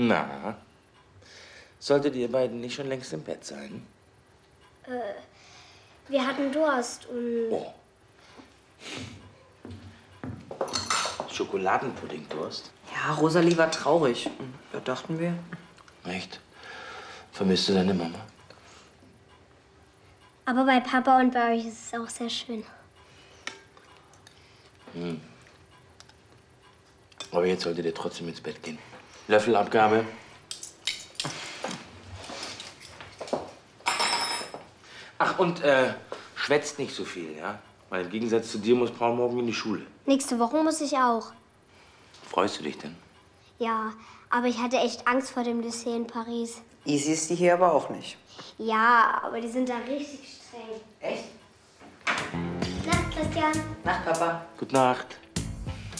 Na, solltet ihr beiden nicht schon längst im Bett sein? Wir hatten Durst und... Oh. Schokoladenpudding-Durst? Ja, Rosalie war traurig. Da dachten wir. Echt? Vermisst du deine Mama? Aber bei Papa und bei euch ist es auch sehr schön. Aber jetzt solltet ihr trotzdem ins Bett gehen. Löffelabgabe. Ach, und schwätzt nicht so viel, ja? Weil im Gegensatz zu dir muss Paul morgen in die Schule. Nächste Woche muss ich auch. Freust du dich denn? Ja, aber ich hatte echt Angst vor dem Lycée in Paris. Easy ist die hier aber auch nicht. Ja, aber die sind da richtig streng. Echt? Nacht, Christian. Nacht, Papa. Gute Nacht.